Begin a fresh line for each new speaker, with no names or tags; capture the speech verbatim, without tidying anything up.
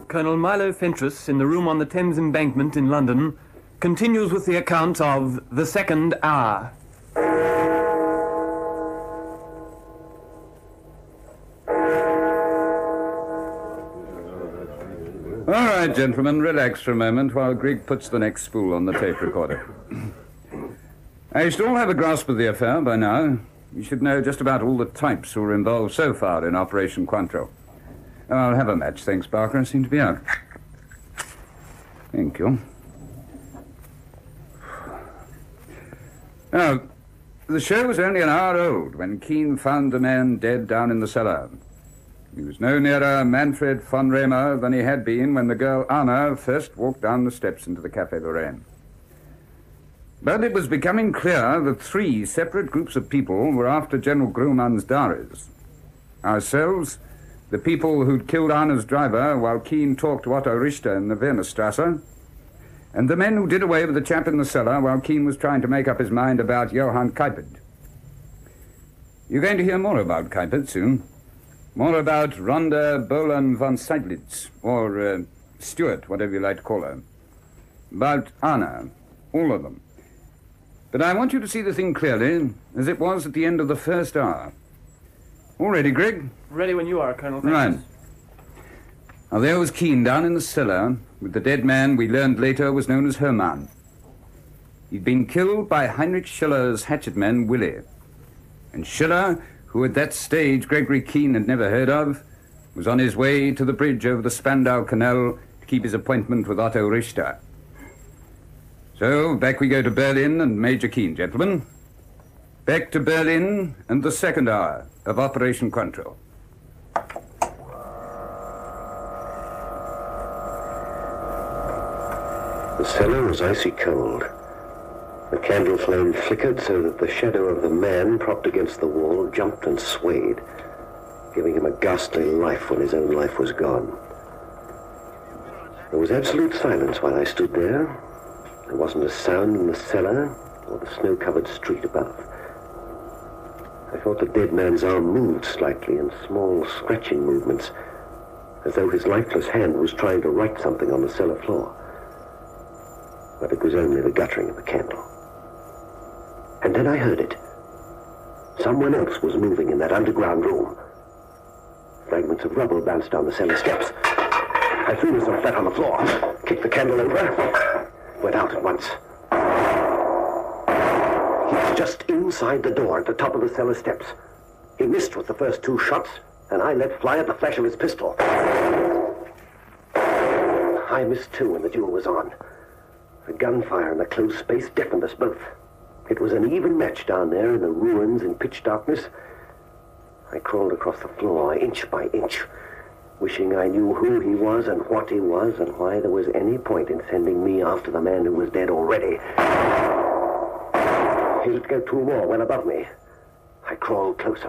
of Colonel Milo Fentress in the room on the Thames Embankment in London continues with the account of the second hour.
All right, gentlemen, relax for a moment while Grigg puts the next spool on the tape recorder. I should all have a grasp of the affair by now. You should know just about all the types who were involved so far in Operation Quantrill. I'll have a match, thanks, Barker. I seem to be out. Thank you. Now, the show was only an hour old when Keane found the man dead down in the cellar. He was no nearer Manfred von Rehmer than he had been when the girl Anna first walked down the steps into the Café Lorraine. But it was becoming clear that three separate groups of people were after General Grumman's diaries. Ourselves, the people who'd killed Anna's driver while Keane talked to Otto Richter in the Wernerstrasse, and the men who did away with the chap in the cellar while Keane was trying to make up his mind about Johann Kuipert. You're going to hear more about Kuipert soon. More about Rhonda Bolan von Seidlitz, or uh, Stuart, whatever you like to call her. About Anna, all of them. But I want you to see the thing clearly, as it was at the end of the first hour. All ready, Grigg?
Ready when you are, Colonel.
Right. Now, there was Keane down in the cellar with the dead man we learned later was known as Hermann. He'd been killed by Heinrich Schiller's hatchet man, Willie. And Schiller, who at that stage Gregory Keane had never heard of, was on his way to the bridge over the Spandau Canal to keep his appointment with Otto Richter. So, back we go to Berlin and Major Keane, gentlemen. Back to Berlin and the second hour of Operation Quantrill.
The cellar was icy cold. The candle flame flickered so that the shadow of the man propped against the wall jumped and swayed, giving him a ghastly life when his own life was gone. There was absolute silence while I stood there. There wasn't a sound in the cellar or the snow-covered street above. I thought the dead man's arm moved slightly in small scratching movements, as though his lifeless hand was trying to write something on the cellar floor. But it was only the guttering of the candle. And then I heard it. Someone else was moving in that underground room. Fragments of rubble bounced down the cellar steps. I threw myself flat on the floor, kicked the candle over, went out at once. He was just inside the door at the top of the cellar steps. He missed with the first two shots, and I let fly at the flash of his pistol. I missed too when the duel was on. The gunfire in the closed space deafened us both. It was an even match down there in the ruins in pitch darkness. I crawled across the floor, inch by inch, wishing I knew who he was and what he was and why there was any point in sending me after the man who was dead already. He let go two more well above me. I crawled closer.